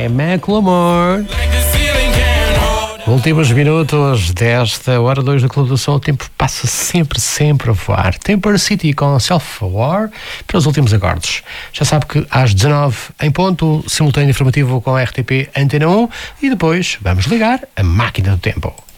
É Macklemore. Últimos minutos desta hora 2 do Clube do Sol. O tempo passa sempre a voar. Temper City com Self-War para os últimos acordes. Já sabe que às 19 em ponto, simultâneo informativo com a RTP Antena 1 e depois vamos ligar a máquina do tempo.